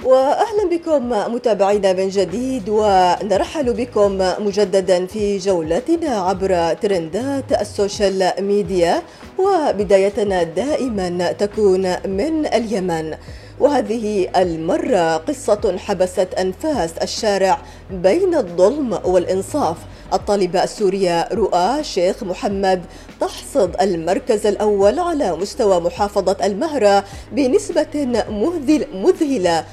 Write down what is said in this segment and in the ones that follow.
وأهلا بكم متابعينا من جديد، ونرحل بكم مجددا في جولتنا عبر ترندات السوشيال ميديا. وبدايتنا دائما تكون من اليمن، وهذه المرة قصة حبست أنفاس الشارع بين الظلم والإنصاف. الطالبة السورية رؤى شيخ محمد تحصد المركز الأول على مستوى محافظة المهرة بنسبة مذهلة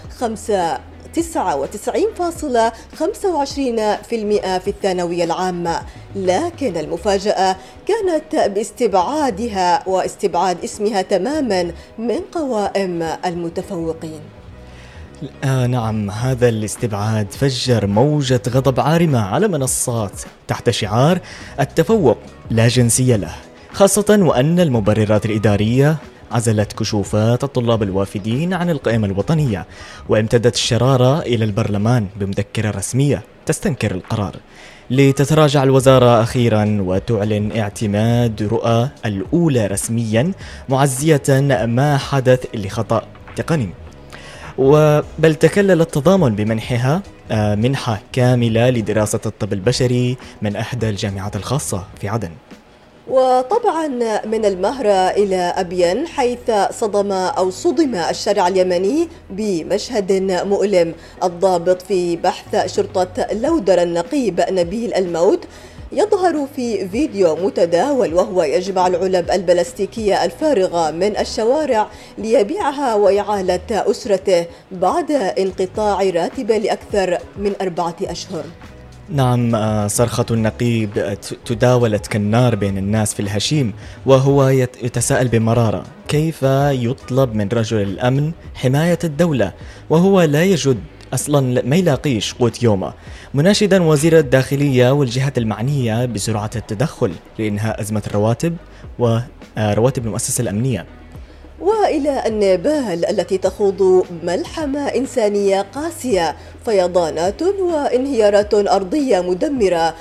99.25% في الثانوية العامة، لكن المفاجأة كانت باستبعادها واستبعاد اسمها تماما من قوائم المتفوقين. نعم، هذا الاستبعاد فجر موجة غضب عارمة على منصات تحت شعار التفوق لا جنسية له، خاصة وأن المبررات الإدارية عزلت كشوفات الطلاب الوافدين عن القائمة الوطنية، وامتدت الشرارة إلى البرلمان بمذكرة رسمية تستنكر القرار، لتتراجع الوزارة أخيرا وتعلن اعتماد رؤى الأولى رسميا، معزية ما حدث لخطأ تقني. بل تكلل التضامن بمنحها منحة كاملة لدراسة الطب البشري من إحدى الجامعات الخاصة في عدن. وطبعا من المهرة إلى أبين، حيث صدم الشارع اليمني بمشهد مؤلم. الضابط في بحث شرطة لودر النقيب نبيل الموت يظهر في فيديو متداول وهو يجمع العلب البلاستيكية الفارغة من الشوارع ليبيعها وإعالة أسرته بعد انقطاع راتبه لأكثر من 4 أشهر. نعم، صرخة النقيب تداولت كالنار بين الناس في الهشيم، وهو يتساءل بمرارة كيف يطلب من رجل الأمن حماية الدولة وهو لا يجد أصلا، ما يلاقيش قوت يومه، مناشدا وزير الداخلية والجهات المعنية بسرعة التدخل لإنهاء أزمة الرواتب ورواتب المؤسسة الأمنية. وإلى النيبال التي تخوض ملحمة إنسانية قاسية، فيضانات وانهيارات أرضية مدمرة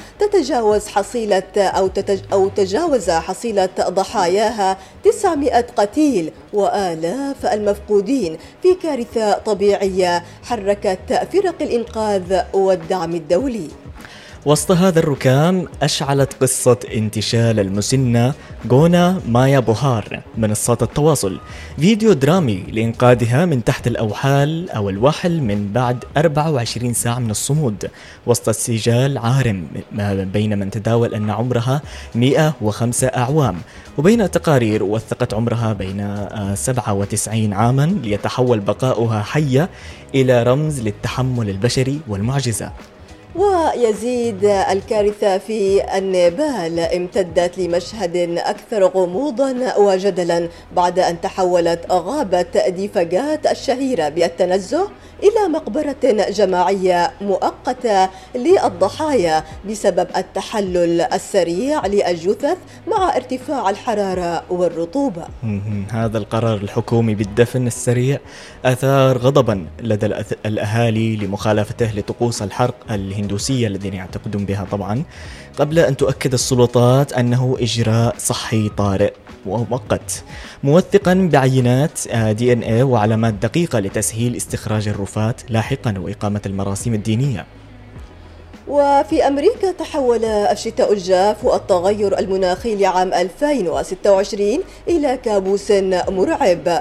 تجاوز حصيلة ضحاياها 900 قتيل وآلاف المفقودين في كارثة طبيعية حركت فرق الإنقاذ والدعم الدولي. وسط هذا الركام أشعلت قصة انتشال المسنة غونا مايا بوهار منصات التواصل فيديو درامي لإنقاذها من تحت الأوحال أو الوحل من بعد 24 ساعة من الصمود وسط السجال عارم بين من تداول أن عمرها 105 أعوام، وبين تقارير وثقت عمرها بين 97 عاما، ليتحول بقاؤها حية إلى رمز للتحمل البشري والمعجزة. ويزيد الكارثة في النيبال امتدت لمشهد أكثر غموضا وجدلا بعد أن تحولت غابة ديفاغات الشهيرة بالتنزه إلى مقبرة جماعية مؤقتة للضحايا بسبب التحلل السريع للجثث مع ارتفاع الحرارة والرطوبة. هذا القرار الحكومي بالدفن السريع أثار غضبا لدى الأهالي لمخالفته لطقوس الحرق الهندوسية الذين يعتقدون بها طبعا، قبل أن تؤكد السلطات أنه إجراء صحي طارئ ومؤقت، موثقا بعينات DNA وعلامات دقيقة لتسهيل استخراج الرفات لاحقا وإقامة المراسم الدينية. وفي أمريكا تحول الشتاء الجاف والتغير المناخي لعام 2026 إلى كابوس مرعب.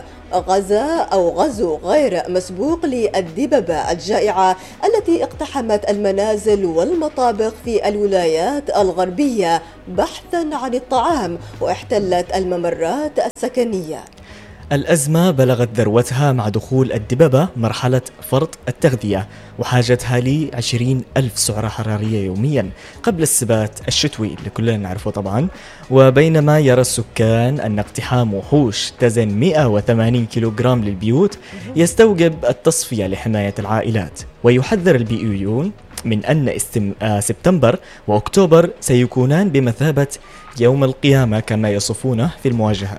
غزو غير مسبوق للدببة الجائعة التي اقتحمت المنازل والمطابخ في الولايات الغربية بحثا عن الطعام واحتلت الممرات السكنية. الأزمة بلغت ذروتها مع دخول الدببة مرحلة فرط التغذية وحاجتها ل20,000 سعرة حرارية يوميا قبل السبات الشتوي اللي كلنا نعرفه طبعا. وبينما يرى السكان أن اقتحام وحوش تزن 180 كيلوغرام للبيوت يستوجب التصفية لحماية العائلات، ويحذر البيئيون من أن سبتمبر وأكتوبر سيكونان بمثابة يوم القيامة كما يصفونه في المواجهات.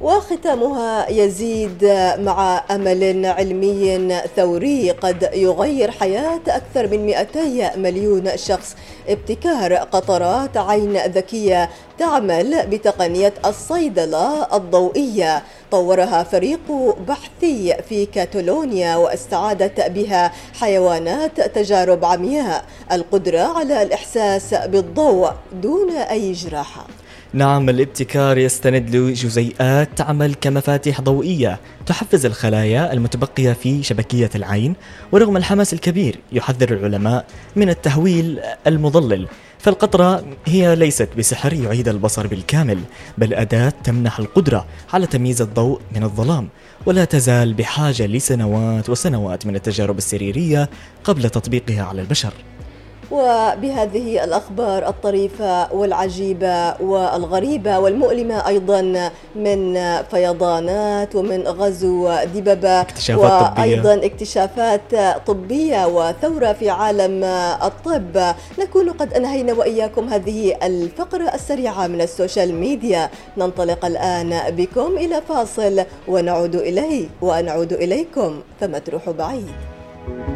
وختامها يزيد مع أمل علمي ثوري قد يغير حياة أكثر من 200 مليون شخص، ابتكار قطرات عين ذكية تعمل بتقنية الصيدلة الضوئية طورها فريق بحثي في كاتالونيا واستعادت بها حيوانات تجارب عمياء القدرة على الإحساس بالضوء دون أي جراحة. نعم، الابتكار يستند لجزيئات تعمل كمفاتيح ضوئية تحفز الخلايا المتبقية في شبكية العين، ورغم الحماس الكبير يحذر العلماء من التهويل المضلل، فالقطرة هي ليست بسحر يعيد البصر بالكامل، بل أداة تمنح القدرة على تمييز الضوء من الظلام، ولا تزال بحاجة لسنوات وسنوات من التجارب السريرية قبل تطبيقها على البشر. وبهذه الأخبار الطريفة والعجيبة والغريبة والمؤلمة أيضا من فيضانات ومن غزو دببة وأيضا اكتشافات طبية وثورة في عالم الطب، نكون قد أنهينا وإياكم هذه الفقرة السريعة من السوشيال ميديا. ننطلق الآن بكم إلى فاصل ونعود إليكم، فما تروحوا بعيد.